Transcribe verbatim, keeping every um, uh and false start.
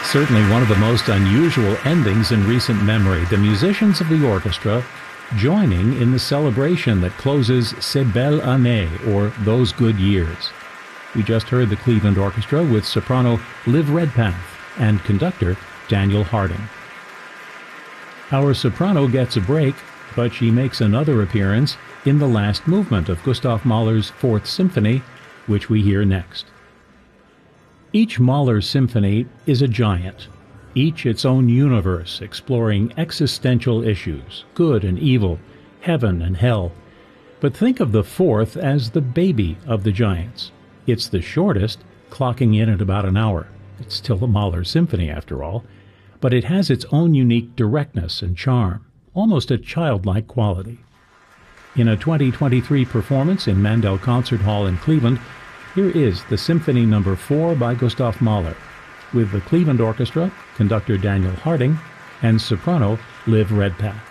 Certainly one of the most unusual endings in recent memory, the musicians of the orchestra joining in the celebration that closes Ces Belles Années, or Those Good Years. We just heard the Cleveland Orchestra with soprano Liv Redpath and conductor Daniel Harding. Our soprano gets a break, but she makes another appearance in the last movement of Gustav Mahler's Fourth Symphony, which we hear next. Each Mahler symphony is a giant, each its own universe exploring existential issues, good and evil, heaven and hell. But think of the fourth as the baby of the giants. It's the shortest, clocking in at about an hour. It's still a Mahler symphony after all, but it has its own unique directness and charm, almost a childlike quality. In a twenty twenty-three performance in Mandel Concert Hall in Cleveland, here is the Symphony Number four by Gustav Mahler, with the Cleveland Orchestra, conductor Daniel Harding, and soprano Liv Redpath.